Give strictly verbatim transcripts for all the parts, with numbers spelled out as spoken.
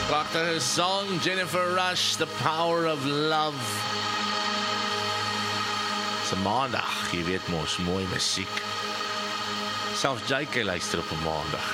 Prachtige song, Jennifer Rush, The Power of Love. It's a maandag, jy weet mos, mooi musiek. Selfs J K luister op 'n maandag.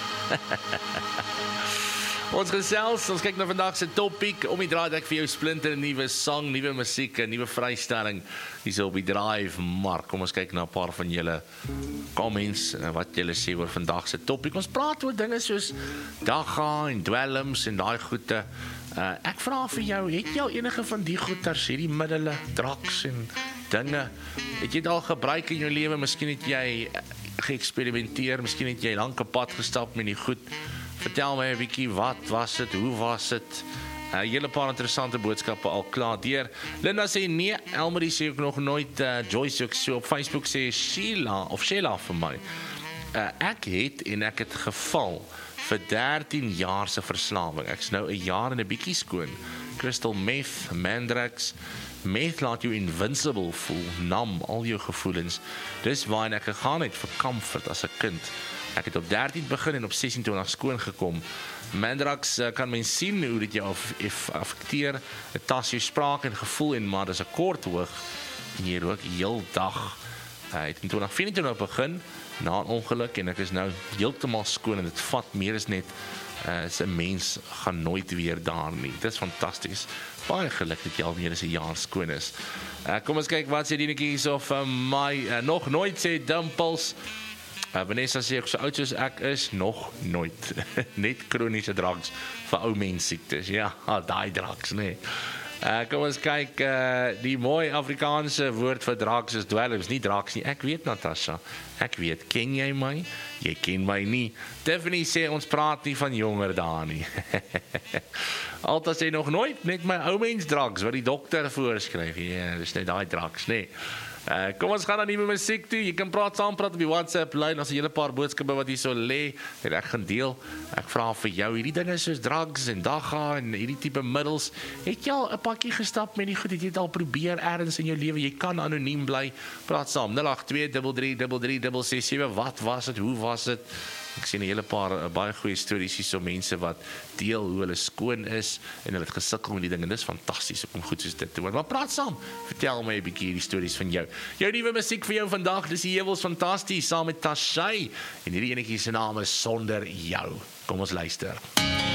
Ons gesels, ons kyk na vandag se topiek. Om die draai het ek vir jou splinter 'n nuwe sang, nuwe musiek, 'n nuwe vrystelling hier so op die Drive Mark. Kom ons kyk na 'n paar van julle comments en wat julle sê oor vandag se topiek. Ons praat oor dinge soos dagga en dwelms en daai goede. Uh, ek vra vir jou, het jy al enige van die goeters, hierdie middele, drugs en dinge, het jy dit al gebruik in jou lewe? Miskien het jy geëksperimenteer, miskien het jy lank 'n pad gestap met die goed. Vertel my 'n bietjie, wat was dit, hoe was dit? 'n uh, hele paar interessante boodskappe al klaar deur. Linda sê nee, Elmarie sê ook nog nooit, uh, Joyce ook so op Facebook sê Sheila, of Sheila vir my. Uh, ek het en ek het geval vir dertien jaar se verslawing. Ek's nou 'n jaar en 'n bietjie skoon. Crystal meth, Mandrax, meth laat jou invincible voel, nam al jou gevoelens. Dis waarin ek gegaan het vir comfort as 'n kind. Ek het op dertien begin en op sesentwintig skoon gekom. Mandrax uh, kan mens sien hoe dit jou af, af, affekteer. Dit tas jou spraak en gevoel en maar dis 'n kort hoog en jy rook heel dag. Uh, het in twintig vyf begin na 'n ongeluk en ek is nou heeltemal skoon en dit vat meer as net uh, 'n mens gaan nooit weer daar nie. Dit is fantasties. Baie geluk dat jy al meer as 'n jaar skoon is. Uh, kom ons kyk wat sê die netjies of uh, my uh, nog nooit sê Dimples. Uh, Vanessa sê ek so oud soos ek is, nog nooit. Net kroniese drugs vir ou mens siektes. Ja, daai drugs, nee. Uh, kom ons kyk, uh, die mooi Afrikaanse woord vir drugs is dwelms, nie drugs nie. Ek weet, Natasha, ek weet, ken jy my? Jy ken my nie. Tiffany sê, ons praat nie van jonger daar nie. Alta sê nog nooit, net my ou mens drugs, wat die dokter voorskryf. Ja, yeah, dis net daai drugs, nee. Uh, kom ons gaan na nuwe musiek toe. Jy kan praat saam praat op die WhatsApp lyn. As 'n hele paar boodskappe wat hier so lê, het ek gaan deel. Ek vra vir jou, hierdie dinge soos drugs en dagga en hierdie tipe middels, het jy al 'n pakkie gestap met die goed? Het jy dit al probeer ergens in jou lewe? Jy kan anoniem bly. Praat saam nul agt twee drie drie drie drie drie ses sewe. Wat was dit? Hoe was dit? Ek sien 'n hele paar uh, baie goeie stories hier so mense wat deel hoe hulle skoon is en hulle het gesukkel met die dinge. Dis fantasties om goed soos dit te hoor. Maar praat saam. Vertel my 'n bietjie hierdie stories van jou. Jou nuwe musiek vir jou vandag, dis die Hewels Fantasties saam met Tashay en hierdie enetjie se naam is Sonder Jou. Kom ons luister.